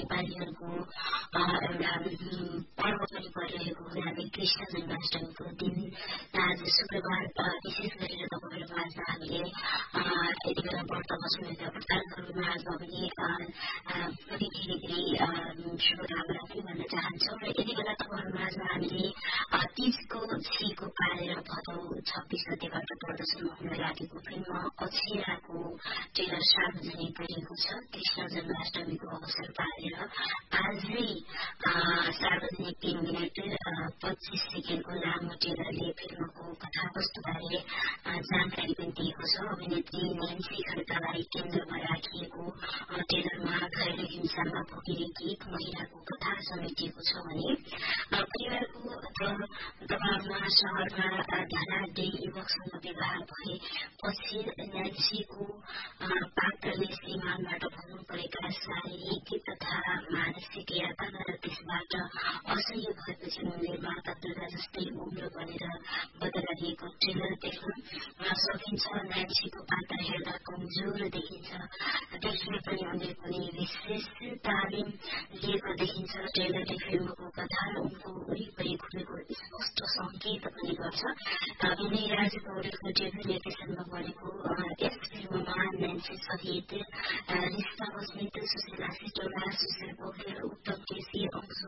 नेपालीहरूको एउटा पर्व पनि परिरहेको हुनाले कृष्ण जन्माष्टमीको दिन आज शुक्रबार विशेष गरेर तपाईँहरू माझमा हामीले यति बेला व्रत बस्नुभएका व्रतालुहरू माझमा पनि धेरै धेरै शुभकामना पनि भन्न चाहन्छौँ र यति बेला तपाईँहरू माझमा हामीले तीजको छिको पारेर भदौ 26 गतेबाट प्रदर्शन हुन लागेको फिल्म अक्षराको ट्रेलर सार्वजनिक गरिएको छ। कृष्ण जन्माष्टमीको अवसर पारेर आजै सार्वजनिक 3 मिनट 25 सेकेन्डको लामो ट्रेलरले फिल्मको कथावस्तुबारे जानकारी पनि दिएको छ। अभिनेत्री न्यान्सी खड्कालाई केन्द्रमा राखिएको ट्रेलरमा घरेलु हिंसामा भोगिएकी एक महिलाको कथा समेटिएको छ भने परिवारको दबावमा शहरमा ध्यानाढ्य युवकसँग विवाह भएपछि न्यान्सीको पात्रले श्रीमानबाट भोग्नु परेका शारीरिक तथा मानसिक यातना र त्यसबाट असह्य भएपछि उनले माता दुर्गा जस्तै उग्र बनेर बदला लिएको ट्रेलर देख्न सकिन्छ। न्यान्सीको पात्र हेर्दा कमजोर देखिन्छ, देखिने पनि उनले कुनै विशेष तालिम लिएको देखिन्छ। ट्रेलरले फिल्मको कथा र उनको वरिपरि घुमेको स्पष्ट संकेत पनि गर्छ। यिनै राज पौडेलको टेलिभिजनमा बनेको यस फिल्ममा न्यान्सी सहित रिस्ता बस्नेत, सुशीला सिटौला, सुशील पौडेल, उत्तम केसी, अंशु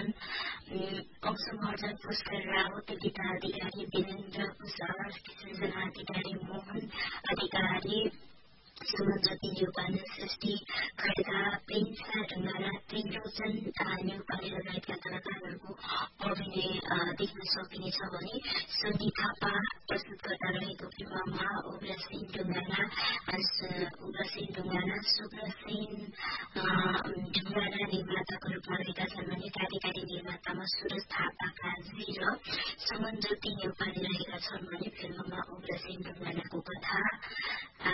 महर्जन, पुष्कर रावत, गीता अधिकारी, वीरेन्द्र कुशवाहा, सृजना अधिकारी, मोहन अधिकारी, सुमनज्योति न्यौपाने, सृष्टि खड्का, प्रेमसा ढुङ्गाना, त्रिलोचन न्यौपाने लगायतका कलाकारहरूको अभिनय देख्न सकिनेछ भने सोनी थापा प्रस्तुतकर्ता रहेको फिल्ममा उग्रसेन ढुङ्गाना, निर्माताको रूपमा रहेका छन् भने कार्यकारी निर्मातामा सुरज थापा काजी र सुमनज्योति न्यौपाने रहेका छन् भने फिल्ममा उग्रसेन ढुङ्गानाको कथा